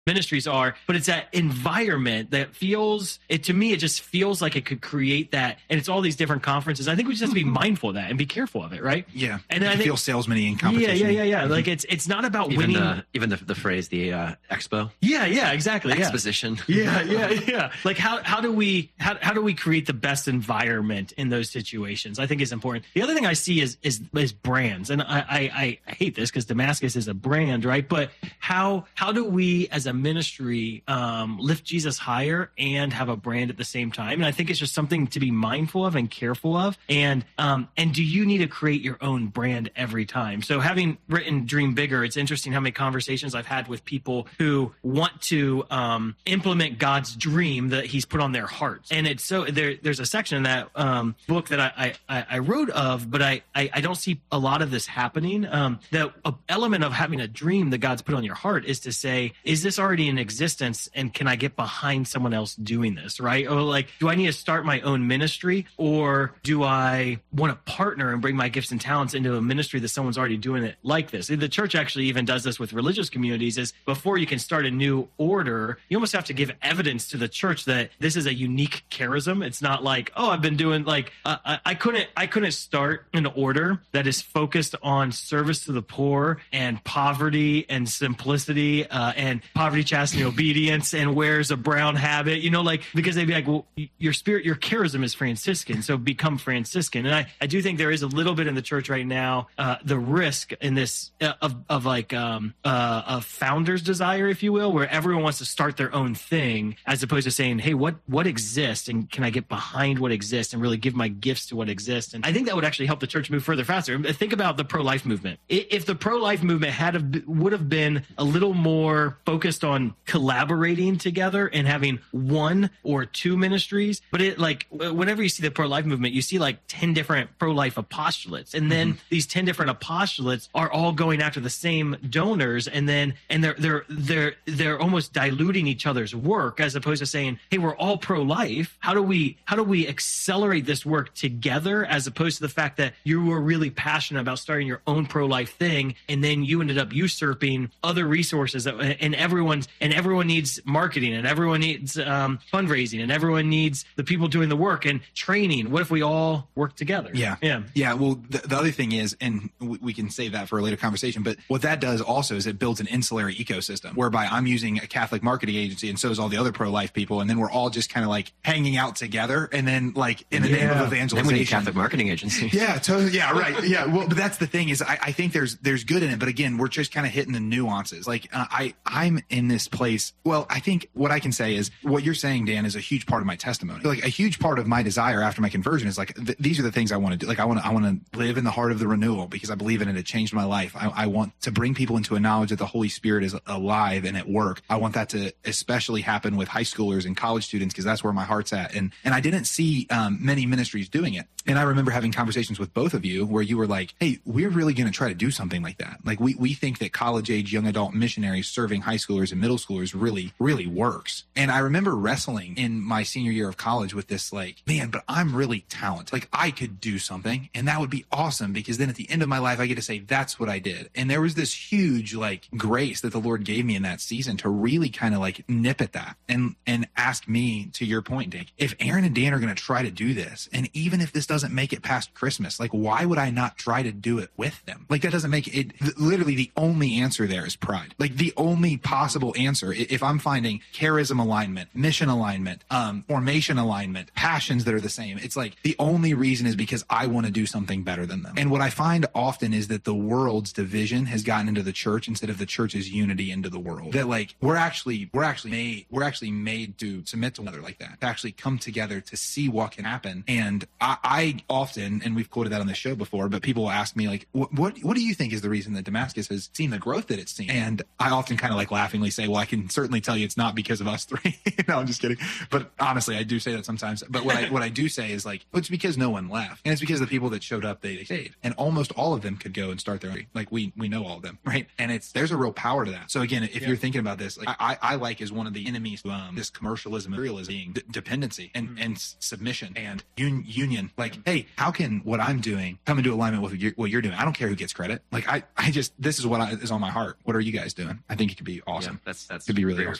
ministries are, but it's that environment that feels it to me. It just feels like it could create that, and it's all these different conferences. I think we just have to be mindful of that and be careful of it, right? Yeah, and I feel salesman-y in competition. Yeah. Like it's not about even winning. Even the phrase the expo. Yeah, exactly. Exposition. Yeah. Like how do we create the best environment in those situations? I think is important. The other thing I see is brands, and I hate this because Damascus is a brand, right? But how do we as a ministry lift Jesus higher and have a brand at the same time? And I think it's just something to be mindful of and careful of. And do you need to create your own brand every time? So having written Dream Bigger, it's interesting how many conversations I've had with people who want to implement God's dream that He's put on their hearts. And it's so there's a section in that book that I wrote of, but I don't see a lot of this happening. The element of having a dream that God's put on your heart is to say, is this already in existence, and can I get behind someone else doing this, right? Or like, do I need to start my own ministry, or do I want to partner and bring my gifts and talents into a ministry that someone's already doing it like this? The church actually even does this with religious communities, is before you can start a new order, you almost have to give evidence to the church that this is a unique charism. It's not like, oh, I've been doing like, I couldn't start an order that is focused on service to the poor and poverty and simplicity and poverty, chastity, obedience, and wears a brown habit, like, because they'd be like, well, your charism is Franciscan, so become Franciscan. And I do think there is a little bit in the church right now, the risk in this of like a founder's desire, if you will, where everyone wants to start their own thing, as opposed to saying, hey, what exists, and can I get behind what exists and really give my gifts to what exists? And I think that would actually help the church move further faster. Think about the pro-life movement. If the pro-life movement would have been a little more focused on collaborating together and having one or two ministries, but it, like, whenever you see the pro-life movement, you see like 10 different pro-life apostolates, and then these 10 different apostolates are all going after the same donors, and they're almost diluting each other's work, as opposed to saying, hey, we're all pro-life. How do we accelerate this work together, as opposed to the fact that you were really passionate about starting your own pro-life thing, and then you ended up usurping other resources and everyone needs marketing, and everyone needs fundraising, and everyone needs the people doing the work and training. What if we all work together? Yeah. Well, the other thing is, and we can save that for a later conversation, but what that does also is it builds an ancillary ecosystem whereby I'm using a Catholic marketing agency, and so is all the other pro-life people, and then we're all just kind of like hanging out together, and then like in the name of evangelization. Then we need Catholic marketing agency. Yeah, totally. Yeah, right. Yeah. Well, but that's the thing is, I think there's good in it, but again, we're just kind of hitting the nuances. Like I'm in this place. Well, I think what I can say is what you're saying, Dan, is a huge part of my testimony. Like a huge part of my desire after my conversion is like these are the things I want to do. Like I want to live in the heart of the renewal because I believe in it. It changed my life. I want to bring people into a knowledge that the Holy Spirit is alive and at work. I want that to especially happen with high schoolers and college students because that's where my heart's at. And I didn't see many ministries doing it. And I remember having conversations with both of you where you were like, hey, we're really going to try to do something like that. Like we think that college age young adult missionaries serving high schoolers and middle schoolers really, really works. And I remember wrestling in my senior year of college with this like, man, but I'm really talented. Like I could do something and that would be awesome because then at the end of my life, I get to say, that's what I did. And there was this huge like grace that the Lord gave me in that season to really kind of like nip at that and ask me, to your point, Dick, if Aaron and Dan are going to try to do this, and even if this doesn't make it past Christmas, like why would I not try to do it with them? Like that doesn't make it, literally the only answer there is pride. Like the only possible answer, if I'm finding charism alignment, mission alignment, formation alignment, passions that are the same, it's like the only reason is because I want to do something better than them. And what I find often is that the world's division has gotten into the church instead of the church's unity into the world. That like we're actually made to submit to one another like that, to actually come together to see what can happen. And I often, and we've quoted that on the show before, but people will ask me like, what do you think is the reason that Damascus has seen the growth that it's seen? And I often kind of like laughingly say, well, I can certainly tell you it's not because of us three. No, I'm just kidding. But honestly, I do say that sometimes. But what I do say is like, well, it's because no one left. And it's because the people that showed up, they stayed. And almost all of them could go and start their own. Like we know all of them, right? And there's a real power to that. So again, if you're thinking about this, like I like as one of the enemies of this commercialism, materialism, being dependency and submission and union. Like, hey, how can what I'm doing come into alignment with what you're doing? I don't care who gets credit. Like I just, this is what is on my heart. What are you guys doing? I think it could be awesome. awesome. That's Could be really great awesome.